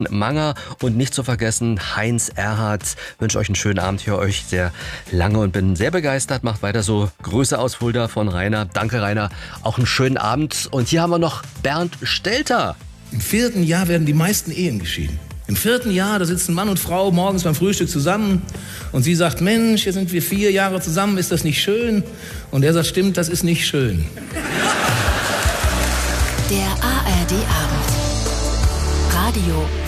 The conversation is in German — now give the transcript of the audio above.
Manger und nicht zu vergessen Heinz Erhardt. Ich wünsche euch einen schönen Abend, hier euch sehr lange und bin sehr begeistert. Macht weiter so. Grüße aus Fulda von Rainer. Danke Rainer, auch einen schönen Abend. Und hier haben wir noch Bernd Stelter. Im 4. Jahr werden die meisten Ehen geschieden. Im 4. Jahr, da sitzen Mann und Frau morgens beim Frühstück zusammen und sie sagt, Mensch, hier sind wir 4 Jahre zusammen, ist das nicht schön? Und er sagt, stimmt, das ist nicht schön. Der ARD Abend. Radio